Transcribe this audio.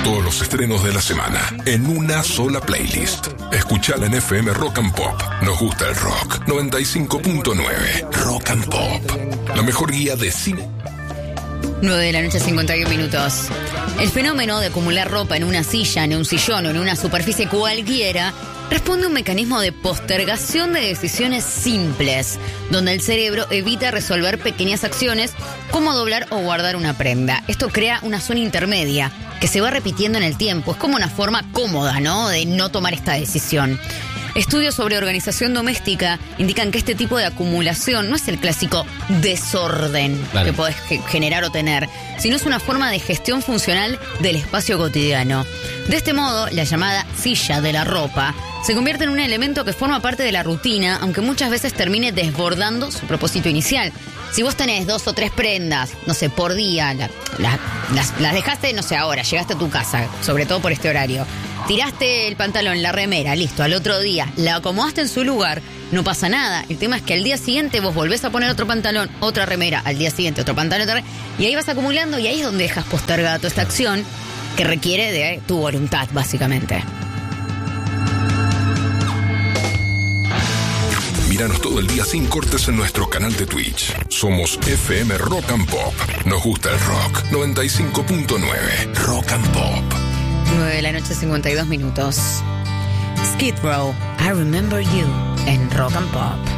Todos los estrenos de la semana en una sola playlist. Escuchala en FM Rock and Pop. Nos gusta el rock. 95.9 Rock and Pop. La mejor guía de cine. 9 de la noche, 51 minutos. El fenómeno de acumular ropa en una silla, en un sillón o en una superficie cualquiera responde a un mecanismo de postergación de decisiones simples, donde el cerebro evita resolver pequeñas acciones como doblar o guardar una prenda. Esto crea una zona intermedia que se va repitiendo en el tiempo. Es como una forma cómoda, ¿no?, de no tomar esta decisión. Estudios sobre organización doméstica indican que este tipo de acumulación no es el clásico desorden que podés generar o tener, sino es una forma de gestión funcional del espacio cotidiano. De este modo, la llamada silla de la ropa se convierte en un elemento que forma parte de la rutina, aunque muchas veces termine desbordando su propósito inicial. Si vos tenés 2 o 3 prendas, no sé, por día, las dejaste, no sé, ahora, llegaste a tu casa, sobre todo por este horario, tiraste el pantalón, la remera, listo, al otro día, la acomodaste en su lugar, no pasa nada. El tema es que al día siguiente vos volvés a poner otro pantalón, otra remera, al día siguiente otro pantalón, otra remera, y ahí vas acumulando y ahí es donde dejas postergada toda esta acción que requiere de tu voluntad, básicamente. Míranos todo el día sin cortes en nuestro canal de Twitch. Somos FM Rock and Pop. Nos gusta el rock. 95.9 Rock and Pop. 9 de la noche, 52 minutos. Skid Row, I Remember You, en Rock and Pop.